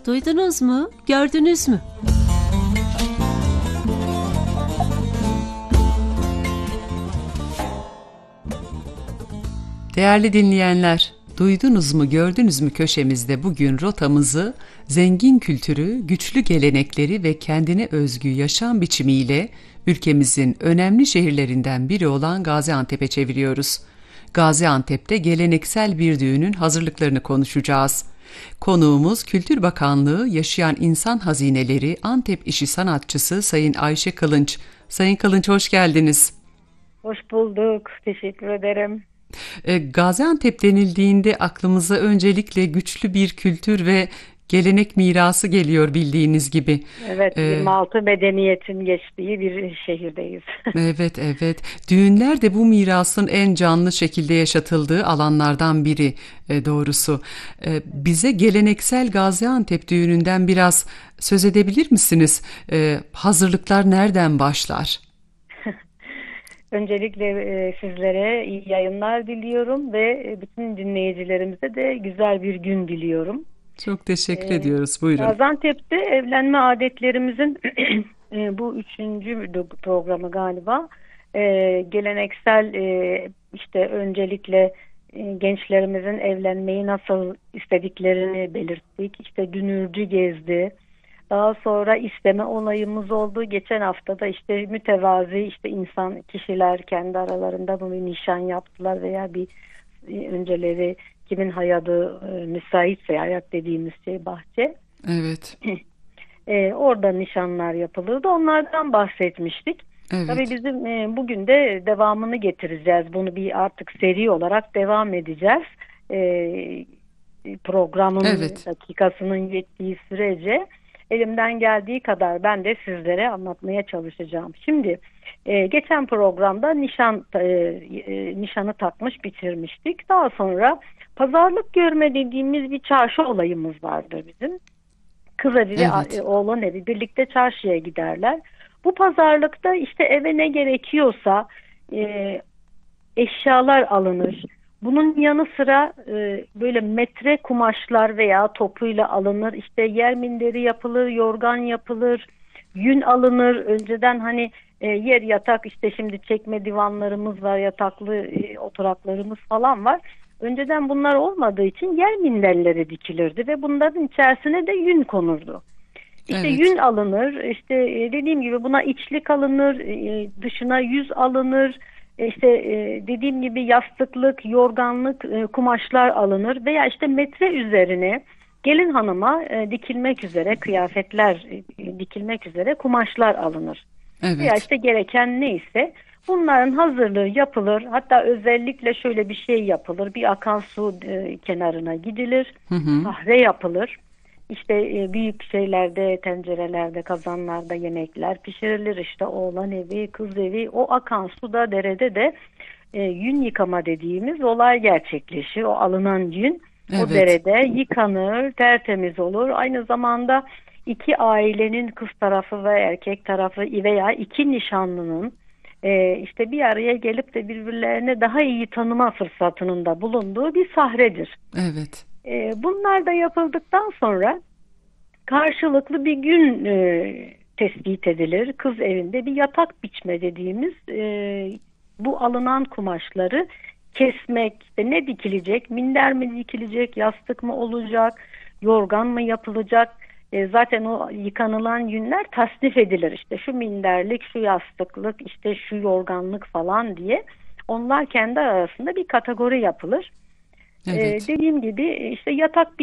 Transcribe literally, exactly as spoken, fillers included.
Duydunuz mu? Gördünüz mü? Değerli dinleyenler, duydunuz mu, gördünüz mü köşemizde bugün rotamızı zengin kültürü, güçlü gelenekleri ve kendine özgü yaşam biçimiyle ülkemizin önemli şehirlerinden biri olan Gaziantep'e çeviriyoruz. Gaziantep'te geleneksel bir düğünün hazırlıklarını konuşacağız. Konuğumuz Kültür Bakanlığı Yaşayan İnsan Hazineleri Antep İşi sanatçısı Sayın Ayşe Kılınç. Sayın Kılınç, hoş geldiniz. Hoş bulduk, teşekkür ederim. E, Gaziantep denildiğinde aklımıza öncelikle güçlü bir kültür ve gelenek mirası geliyor bildiğiniz gibi. Evet, Ee, yirmi altı medeniyetin geçtiği bir şehirdeyiz. evet, evet. Düğünler de bu mirasın en canlı şekilde yaşatıldığı alanlardan biri e, doğrusu. E, bize geleneksel Gaziantep düğününden biraz söz edebilir misiniz? E, hazırlıklar nereden başlar? Öncelikle e, sizlere iyi yayınlar diliyorum ve e, bütün dinleyicilerimize de güzel bir gün diliyorum. Çok teşekkür Ee, ediyoruz. Buyurun. Gaziantep'te evlenme adetlerimizin e, bu üçüncü programı galiba. E, geleneksel e, işte öncelikle e, gençlerimizin evlenmeyi nasıl istediklerini belirttik. İşte dünürcü gezdi. Daha sonra isteme olayımız oldu. Geçen hafta da işte mütevazi işte insan kişiler kendi aralarında bunu nişan yaptılar veya bir e, önceleri kimin hayatı e, müsaitse, hayat dediğimiz şey bahçe. Evet. e, orada nişanlar yapılırdı. Onlardan bahsetmiştik. Evet. Tabii bizim e, bugün de devamını getireceğiz. Bunu bir artık seri olarak devam edeceğiz. E, programın Evet. dakikasının yettiği sürece elimden geldiği kadar ben de sizlere anlatmaya çalışacağım. Şimdi e, geçen programda nişan e, e, nişanı takmış bitirmiştik. Daha sonra pazarlık görme dediğimiz bir çarşı olayımız vardır bizim. Kız evi Evet. ve oğlan evi birlikte çarşıya giderler. Bu pazarlıkta işte eve ne gerekiyorsa e, eşyalar alınır. Bunun yanı sıra e, böyle metre kumaşlar veya topuyla alınır. İşte yer minderi yapılır, yorgan yapılır, yün alınır. Önceden hani e, yer yatak işte şimdi çekme divanlarımız var, yataklı e, oturaklarımız falan var. Önceden bunlar olmadığı için yer minderleri dikilirdi ve bunların içerisine de yün konurdu. İşte Evet. yün alınır, işte e, dediğim gibi buna içlik alınır, e, dışına yüz alınır. İşte e, dediğim gibi yastıklık, yorganlık e, kumaşlar alınır veya işte metre üzerine gelin hanıma e, dikilmek üzere kıyafetler e, dikilmek üzere kumaşlar alınır. Evet. Veya işte gereken neyse bunların hazırlığı yapılır. Hatta özellikle şöyle bir şey yapılır. Bir akan su e, kenarına gidilir. Hı hı. Sahre yapılır. İşte e, büyük şeylerde, tencerelerde, kazanlarda yemekler pişirilir. İşte oğlan evi, kız evi, o akan suda, derede de e, yün yıkama dediğimiz olay gerçekleşir. O alınan yün Evet. o derede yıkanır, tertemiz olur. Aynı zamanda iki ailenin kız tarafı ve erkek tarafı veya iki nişanlının e, işte bir araya gelip de birbirlerine daha iyi tanıma fırsatının da bulunduğu bir sahredir. Evet. E, bunlar da yapıldıktan sonra karşılıklı bir gün e, tespit edilir. Kız evinde bir yatak biçme dediğimiz e, bu alınan kumaşları kesmek, işte ne dikilecek, minder mi dikilecek, yastık mı olacak, yorgan mı yapılacak? E, zaten o yıkanılan yünler tasnif edilir. İşte şu minderlik, şu yastıklık, işte şu yorganlık falan diye. Onlar kendi arasında bir kategori yapılır. Evet. Ee, dediğim gibi işte yatak